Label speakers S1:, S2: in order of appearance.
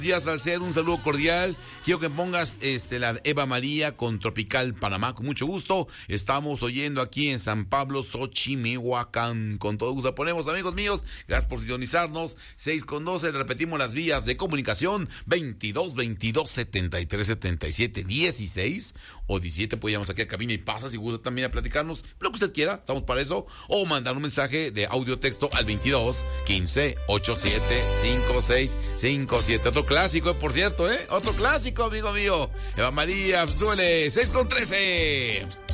S1: días, Salcedo, un saludo cordial. Quiero que pongas la Eva María con Tropical Panamá, con mucho gusto. Estamos oyendo aquí en San Pablo, Xochimehuacán. Con todo gusto ponemos, amigos míos. Gracias por sintonizarnos. 6:12, repetimos las vías de comunicación. 22-22-73-77, 16 o 17. Pues llamamos aquí a cabina y pasa si gusta también a platicarnos lo que usted quiera. Estamos para eso. O mandar un mensaje de audio texto al 22-15-87-56-57. Otro clásico, por cierto, Otro clásico, amigo mío. Eva María, súbele, 6:13.